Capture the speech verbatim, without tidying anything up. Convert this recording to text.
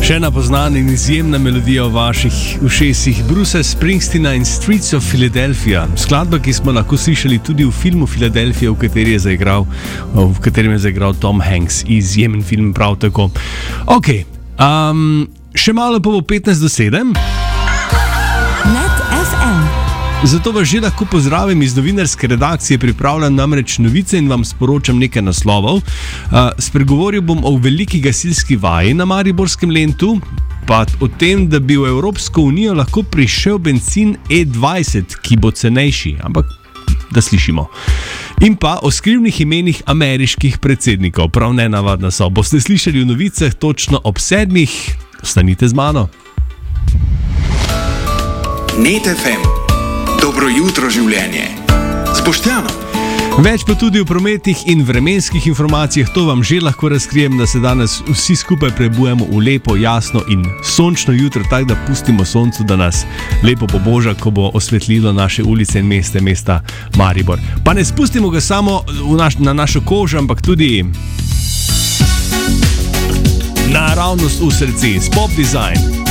Še ena poznana in izjemna melodija v vaših ušesih, Bruce Springsteena in Streets of Philadelphia. Skladba, ki smo lahko slišali tudi v filmu Philadelphia, v, kateri je zaigral, v katerem je zaigral Tom Hanks. Izjemen film prav tako. Ok, um, še malo pa bo petnajst do sedem. Net F M. Zato vas že lahko pozdravim iz novinarske redakcije, pripravljam namreč novice in vam sporočam nekaj naslovov. Uh, spregovoril bom o veliki gasilski vaji na Mariborskem Lentu, pa o tem, da bi v Evropsko unijo lahko prišel bencin E dvajset, ki bo cenejši, ampak da slišimo. In pa o skrivnih imenih ameriških predsednikov, prav nenavadna so. Boste slišali v novicah točno ob sedmih, ostanite z mano. Net F M. Dobro jutro, življenje. S Boštjanom. Več pa tudi v prometnih in vremenskih informacijah, to vam že lahko razkrijem, da se danes vsi skupaj prebujemo v lepo, jasno in sončno jutro, tako da pustimo soncu, da nas lepo poboža, ko bo osvetlilo naše ulice in meste, mesta Maribor. Pa ne spustimo ga samo v naš, na našo kožo, ampak tudi naravnost v srce, Pop Design.